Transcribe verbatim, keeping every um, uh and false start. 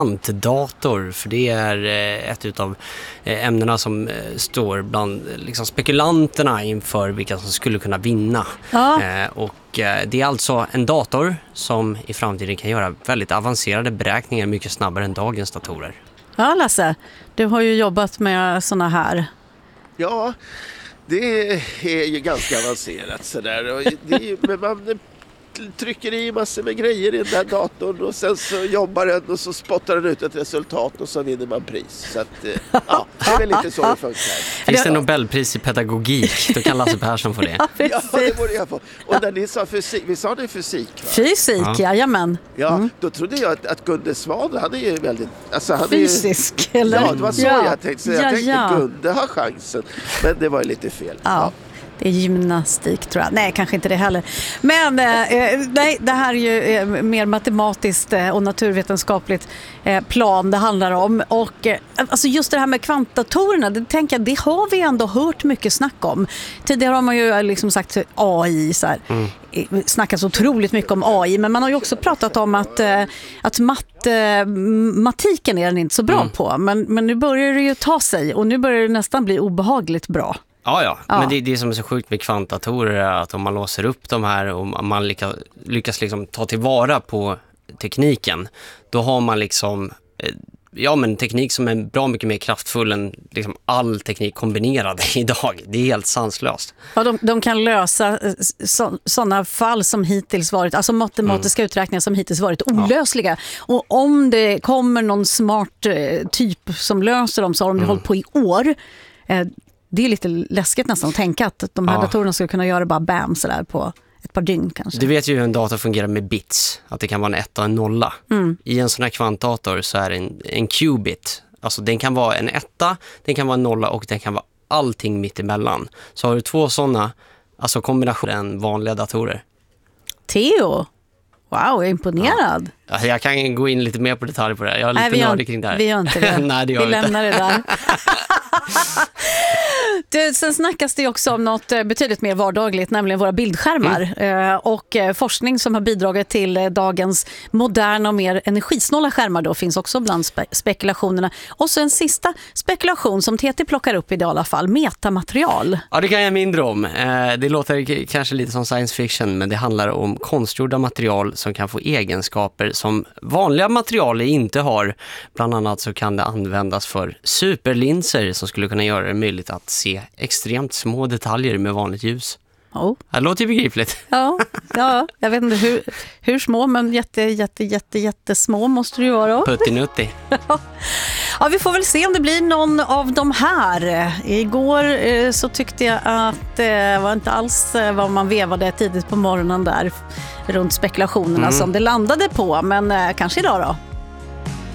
Dator, för det är ett utav ämnena som står bland liksom spekulanterna inför vilka som skulle kunna vinna. Ja. Och det är alltså en dator som i framtiden kan göra väldigt avancerade beräkningar mycket snabbare än dagens datorer. Ja, Lasse, du har ju jobbat med såna här. Ja, det är ju ganska avancerat sådär. Och det är ju, men man trycker i massor med grejer i den där datorn och sen så jobbar den och så spottar den ut ett resultat och så vinner man pris. Så att, ja, det är väl lite så det funkar. Finns det Nobelpris i pedagogik? Då kan Lasse Persson få det. Ja, ja, det borde jag få. Och när ni sa fysik, vi sa det fysik va? Fysik, ja. Jajamän. Ja, Mm. då trodde jag att, att Gunde Svan, han är ju väldigt... Alltså, han Fysisk, är ju, eller? Ja, det var så ja. jag tänkte. Så jag ja, tänkte ja. Gunde har chansen. Men det var ju lite fel. Ja. Ja. Det är gymnastik tror jag. Nej, kanske inte det heller. Men eh, nej, det här är ju eh, mer matematiskt eh, och naturvetenskapligt eh, plan det handlar om. Och eh, alltså just det här med kvantdatorerna, det tänker jag, det har vi ändå hört mycket snack om. Tidigare har man ju liksom sagt A I så här. Mm. Snackat otroligt mycket om A I, men man har ju också pratat om att, eh, att matematiken är den inte så bra mm. på. Men, men nu börjar det ju ta sig och nu börjar det nästan bli obehagligt bra. Ja, ja. Ja. Men det, det som är så sjukt med kvantdatorer är att om man låser upp de här och man lyckas, lyckas liksom ta tillvara på tekniken, då har man liksom ja, men teknik som är bra mycket mer kraftfull än liksom all teknik kombinerad idag. Det är helt sanslöst. Ja, de, de kan lösa sådana fall som hittills varit, alltså matematiska mm. uträkningar som hittills varit olösliga. Ja. Och om det kommer någon smart eh, typ som löser dem så har de mm. hållit på i år. Eh, Det är lite läskigt nästan att tänka att de här ja. datorerna skulle kunna göra bara bam sådär på ett par dygn kanske. Du vet ju hur en dator fungerar med bits. Att det kan vara en etta och en nolla. Mm. I en sån här kvantdator så är det en, en qubit. Alltså den kan vara en etta, den kan vara en nolla och den kan vara allting mitt emellan. Så har du två sådana, alltså kombinationen vanliga datorer. Theo! Wow, jag är imponerad. Ja. Alltså, jag kan gå in lite mer på detaljer på det här. Jag är lite Nej, nördig kring det här. Vi gör inte det. Nej, det gör vi vi lämnar inte. det där. Du, sen snackas det också om något betydligt mer vardagligt, nämligen våra bildskärmar mm. och forskning som har bidragit till dagens moderna och mer energisnåla skärmar då finns också bland spe- spekulationerna. Och så en sista spekulation som T T plockar upp i det i alla fall, metamaterial. Ja, det kan jag mindre om. Det låter kanske lite som science fiction, men det handlar om konstgjorda material som kan få egenskaper som vanliga material inte har. Bland annat så kan det användas för superlinser som skulle kunna göra det möjligt att se extremt små detaljer med vanligt ljus. Oh. Det låter ju begripligt. Ja, ja, jag vet inte hur, hur små, men jätte, jätte, jätte, jättesmå måste det ju vara. Puttinutti. Ja, vi får väl se om det blir någon av de här. Igår eh, så tyckte jag att det eh, var inte alls eh, vad man vevade tidigt på morgonen där runt spekulationerna mm. som det landade på, men eh, kanske idag då.